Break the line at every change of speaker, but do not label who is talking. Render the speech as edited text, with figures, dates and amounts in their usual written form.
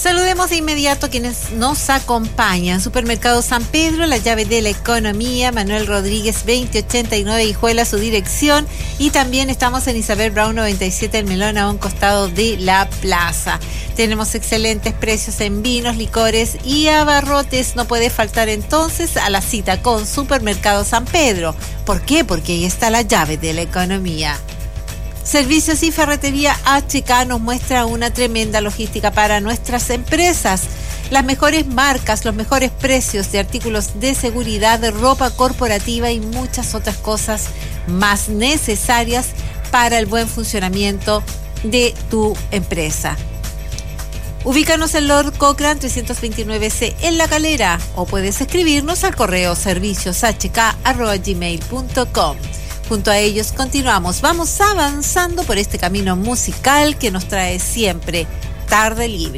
Saludemos de inmediato a quienes nos acompañan. Supermercado San Pedro, la llave de la economía, Manuel Rodríguez 2089 Hijuela, su dirección. Y también estamos en Isabel Brown 97, el Melón, a un costado de la plaza. Tenemos excelentes precios en vinos, licores y abarrotes. No puede faltar entonces a la cita con Supermercado San Pedro. ¿Por qué? Porque ahí está la llave de la economía. Servicios y Ferretería HK nos muestra una tremenda logística para nuestras empresas. Las mejores marcas, los mejores precios de artículos de seguridad, de ropa corporativa y muchas otras cosas más necesarias para el buen funcionamiento de tu empresa. Ubícanos en Lord Cochrane 329C en La Calera o puedes escribirnos al correo servicioshk@gmail.com. Junto a ellos continuamos, vamos avanzando por este camino musical que nos trae siempre Tarde Libre.